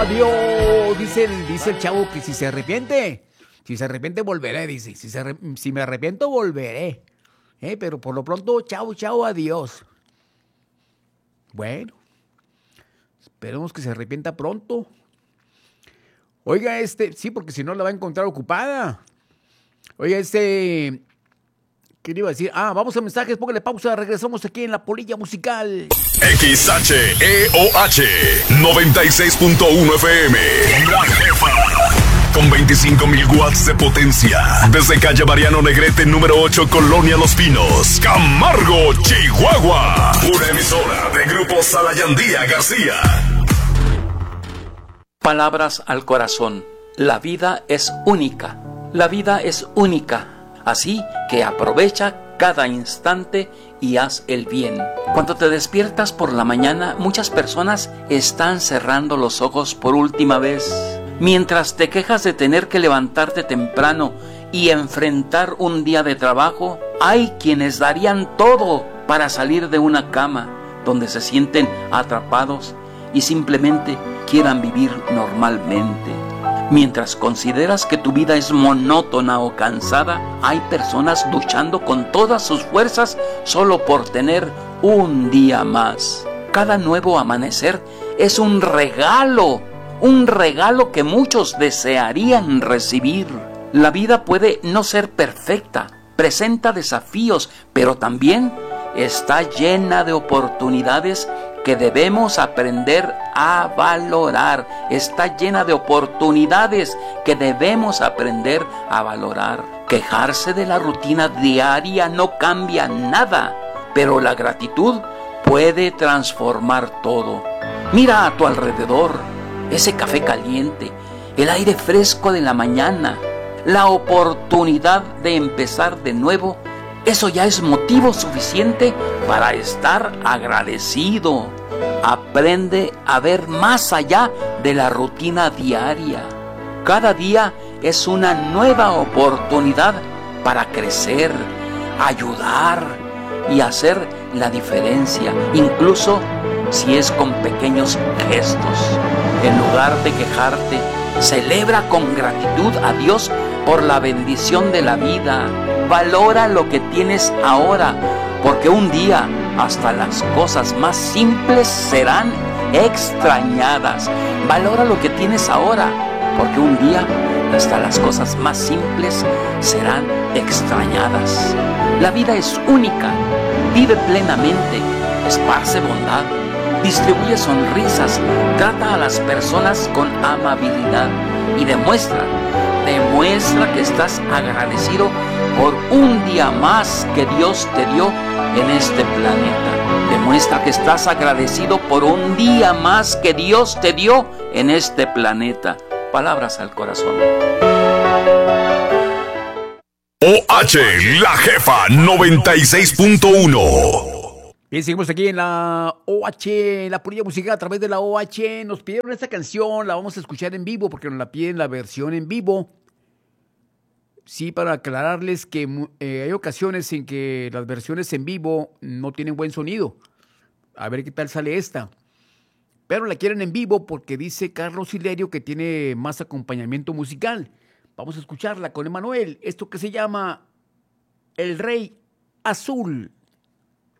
Adiós, dice el chavo que si se arrepiente volveré, dice. Si me arrepiento volveré. Pero por lo pronto, chao, adiós. Bueno, esperemos que se arrepienta pronto. Oiga, sí, porque si no la va a encontrar ocupada. Oiga, ¿qué le iba a decir? Vamos a mensajes, póngale pausa, regresamos aquí en la polilla musical. XHEOH 96.1 FM. La Jefa. Con 25,000 watts de potencia. Desde calle Mariano Negrete, número 8, Colonia Los Pinos, Camargo, Chihuahua. Una emisora de Grupo Salayandía García. Palabras al corazón. La vida es única. La vida es única. Así que aprovecha cada instante y haz el bien. Cuando te despiertas por la mañana, muchas personas están cerrando los ojos por última vez. Mientras te quejas de tener que levantarte temprano y enfrentar un día de trabajo, hay quienes darían todo para salir de una cama donde se sienten atrapados y simplemente quieran vivir normalmente. Mientras consideras que tu vida es monótona o cansada, hay personas luchando con todas sus fuerzas solo por tener un día más. Cada nuevo amanecer es un regalo que muchos desearían recibir. La vida puede no ser perfecta, presenta desafíos, pero también está llena de oportunidades que debemos aprender a valorar. Está llena de oportunidades que debemos aprender a valorar. Quejarse de la rutina diaria no cambia nada, pero la gratitud puede transformar todo. Mira a tu alrededor, ese café caliente, el aire fresco de la mañana, la oportunidad de empezar de nuevo. Eso ya es motivo suficiente para estar agradecido. Aprende a ver más allá de la rutina diaria. Cada día es una nueva oportunidad para crecer, ayudar y hacer la diferencia, incluso si es con pequeños gestos. En lugar de quejarte, celebra con gratitud a Dios por la bendición de la vida. Valora lo que tienes ahora, porque un día hasta las cosas más simples serán extrañadas. Valora lo que tienes ahora, porque un día hasta las cosas más simples serán extrañadas. La vida es única. Vive plenamente, esparce bondad, distribuye sonrisas, trata a las personas con amabilidad y demuestra que estás agradecido por un día más que Dios te dio en este planeta. Demuestra que estás agradecido por un día más que Dios te dio en este planeta. Palabras al corazón. OH, La Jefa 96.1. Bien, seguimos aquí en la OH, la polilla musical a través de la OH. Nos pidieron esta canción, la vamos a escuchar en vivo porque nos la piden la versión en vivo. Sí, para aclararles que hay ocasiones en que las versiones en vivo no tienen buen sonido. A ver qué tal sale esta. Pero la quieren en vivo porque dice Carlos Hilerio que tiene más acompañamiento musical. Vamos a escucharla con Emanuel. Esto que se llama El Rey Azul.